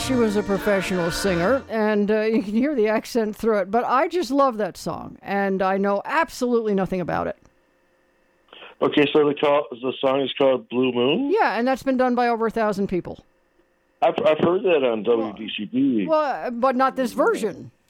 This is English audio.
she was a professional singer, and you can hear the accent through it. But I just love that song, and I know absolutely nothing about it. Okay, so the song is called Blue Moon? Yeah, and that's been done by over 1,000 people. I've heard that on WDCB. Well, but not this version.